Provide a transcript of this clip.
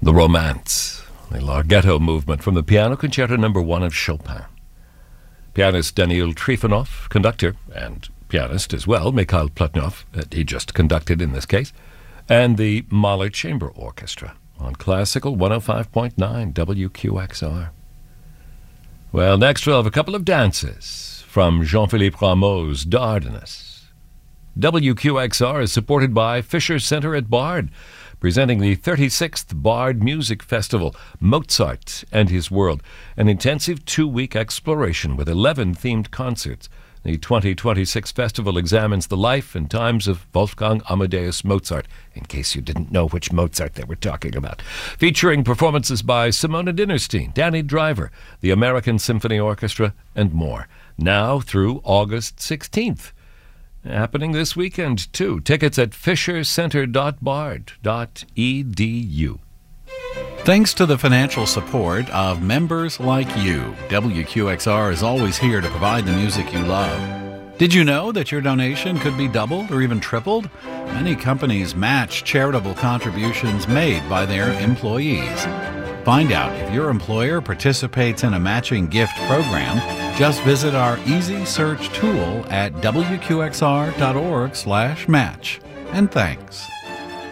The Romance, the Larghetto movement from the Piano Concerto No. 1 of Chopin. Pianist Daniil Trifonov, conductor and pianist as well, Mikhail Plotnov, he just conducted in this case, and the Mahler Chamber Orchestra on Classical 105.9 WQXR. Well, next we'll have a couple of dances from Jean-Philippe Rameau's Dardanus. WQXR is supported by Fisher Center at Bard, presenting the 36th Bard Music Festival, Mozart and His World, an intensive 2-week exploration with 11 themed concerts. The 2026 festival examines the life and times of Wolfgang Amadeus Mozart, in case you didn't know which Mozart they were talking about, featuring performances by Simona Dinnerstein, Danny Driver, the American Symphony Orchestra, and more, now through August 16th. Happening this weekend, too. Tickets at fishercenter.bard.edu. Thanks to the financial support of members like you, WQXR is always here to provide the music you love. Did you know that your donation could be doubled or even tripled? Many companies match charitable contributions made by their employees. Find out if your employer participates in a matching gift program. Just visit our easy search tool at wqxr.org/match. And thanks.